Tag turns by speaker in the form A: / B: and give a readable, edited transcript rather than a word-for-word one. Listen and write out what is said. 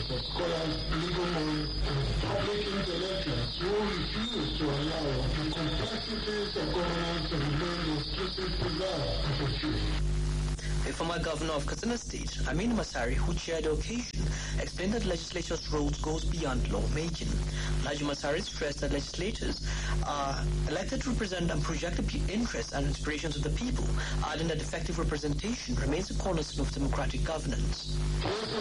A: networks of scholars, legal minds, and public intellectuals who refuse to allow the complexities of governance to remain the exclusive preserve of a few.
B: The former governor of Katsina State, Aminu Masari, who chaired the occasion, explained that legislature's role goes beyond lawmaking. Alhaji Masari stressed that legislators are elected to represent and project the interests and aspirations of the people, adding that effective representation remains a cornerstone of democratic governance.